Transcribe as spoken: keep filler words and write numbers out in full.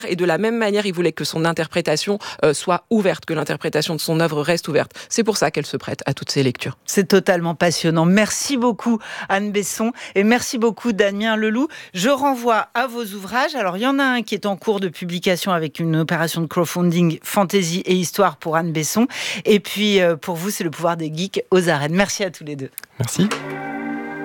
Et de la même manière, il voulait que son interprétation euh, soit ouverte, que l'interprétation de son œuvre reste ouverte. C'est pour ça qu'elle se prête à toutes ces lectures. C'est totalement passionnant. Merci beaucoup Anne Besson et merci beaucoup Damien Leloup. Je renvoie à vos ouvrages. Alors il y en a un qui est en cours de publication avec une opération de crowdfunding Fantaisie et Histoire pour Anne Besson. Et puis pour vous, c'est Le pouvoir des geeks aux arènes. Merci à tous les deux. Merci.